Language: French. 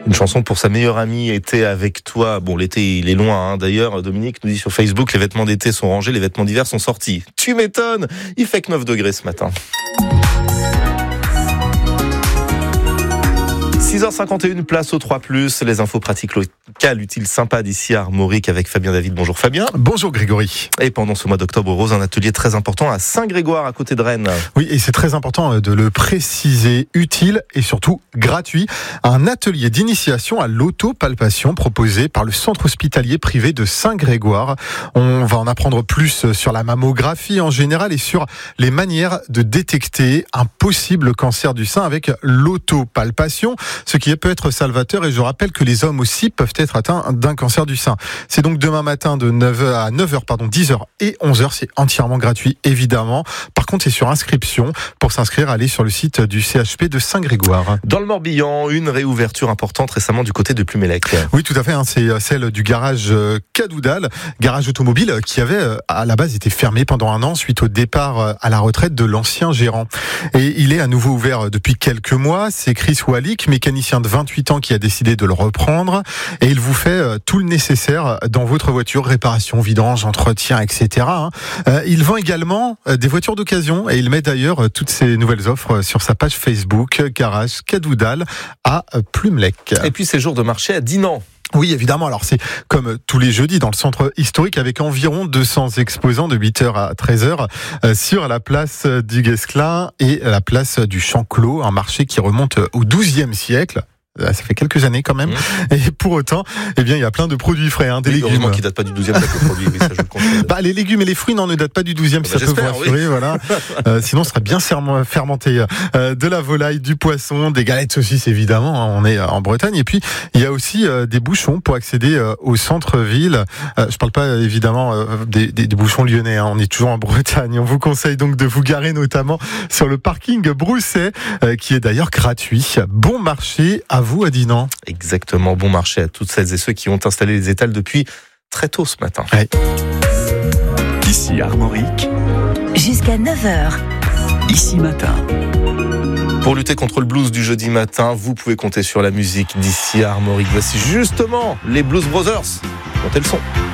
Une chanson pour sa meilleure amie, Été avec toi. Bon, l'été, il est loin, d'ailleurs. Dominique nous dit sur Facebook, les vêtements d'été sont rangés, les vêtements d'hiver sont sortis. Tu m'étonnes. Il fait que 9 degrés ce matin. 6h51, place au 3+, les infos pratiques locales, utiles, sympas d'ici à Armorique avec Fabien David. Bonjour Fabien. Bonjour Grégory. Et pendant ce mois d'octobre rose, un atelier très important à Saint-Grégoire, à côté de Rennes. Oui, et c'est très important de le préciser, utile et surtout gratuit. Un atelier d'initiation à l'autopalpation proposé par le centre hospitalier privé de Saint-Grégoire. On va en apprendre plus sur la mammographie en général et sur les manières de détecter un possible cancer du sein avec l'autopalpation, ce qui peut être salvateur. Et je rappelle que les hommes aussi peuvent être atteints d'un cancer du sein. C'est donc demain matin de 9h à 10h et 11h. C'est entièrement gratuit, évidemment. Par contre, c'est sur inscription. Pour s'inscrire, allez sur le site du CHP de Saint-Grégoire. Dans le Morbihan, une réouverture importante récemment du côté de Plumelec. Oui, tout à fait. C'est celle du garage Cadoudal, garage automobile qui avait à la base été fermé pendant un an suite au départ à la retraite de l'ancien gérant. Et il est à nouveau ouvert depuis quelques mois. C'est Chris Walik, mécanicien de 28 ans, qui a décidé de le reprendre. Et il vous fait tout le nécessaire dans votre voiture, réparation, vidange, entretien, etc. Il vend également des voitures d'occasion et il met d'ailleurs toutes ses nouvelles offres sur sa page Facebook, garage Cadoudal à Plumelec. Et puis c'est jour de marché à Dinan. Oui, évidemment. Alors, c'est comme tous les jeudis dans le centre historique avec environ 200 exposants de 8h à 13h sur la place du Guesclin et la place du Champ-Clos, un marché qui remonte au XIIe siècle. Ça fait quelques années quand même. Et pour autant, il y a plein de produits frais, des légumes. Heureusement qui datent pas du 12e, le produit. Oui, ça, je le confirme. Les légumes et les fruits, ne datent pas du 12e, ça peut vous rassurer, oui. Voilà. Sinon, ce serait bien fermenté. De la volaille, du poisson, des galettes saucisses, évidemment. On est en Bretagne. Et puis, il y a aussi des bouchons pour accéder au centre-ville. Je parle pas, évidemment, des bouchons lyonnais. On est toujours en Bretagne. On vous conseille donc de vous garer, notamment sur le parking Brousset, qui est d'ailleurs gratuit. Bon marché à vous à Dinan. Exactement, bon marché à toutes celles et ceux qui ont installé les étals depuis très tôt ce matin. Ouais. Ici Armorique. Jusqu'à 9h. Ici matin. Pour lutter contre le blues du jeudi matin, vous pouvez compter sur la musique d'ici à Armorique. Voici justement les Blues Brothers. Montez le son.